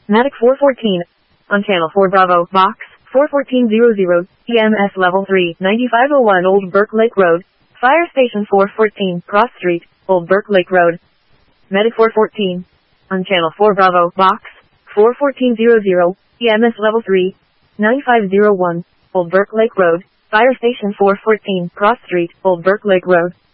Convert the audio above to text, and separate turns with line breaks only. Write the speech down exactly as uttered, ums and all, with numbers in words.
Medic four fourteen. On Channel four Bravo, Box four fourteen hundred, E M S Level three, ninety-five oh one Old Burke Lake Road. Fire Station four fourteen, Cross Street, Old Burke Lake Road. Medic four fourteen. On Channel four Bravo, Box four fourteen hundred, E M S Level three, ninety-five oh one, Old Burke Lake Road. Fire Station four fourteen, Cross Street, Old Burke Lake Road.